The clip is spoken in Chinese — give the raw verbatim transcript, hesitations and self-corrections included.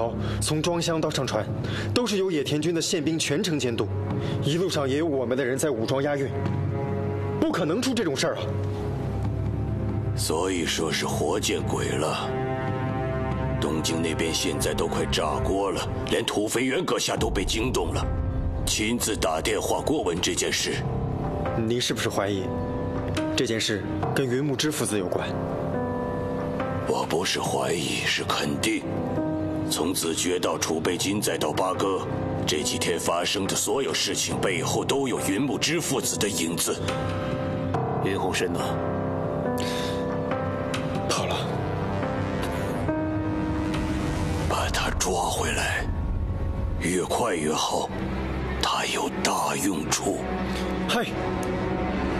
条从庄乡到上船，都是由野田军的宪兵全程监督，一路上也有我们的人在武装押运，不可能出这种事儿啊！ 所以说是活见鬼了。东京那边现在都快炸锅了，连土肥原阁下都被惊动了，亲自打电话过问这件事。 您是不是怀疑这件事跟云木之父子有关？ 我不是怀疑，是肯定。从子爵到储备金再到八哥，这几天发生的所有事情背后都有云木之父子的影子。 云红深呢？ 跑了。 把他抓回来，越快越好，他有大用处。 嗨，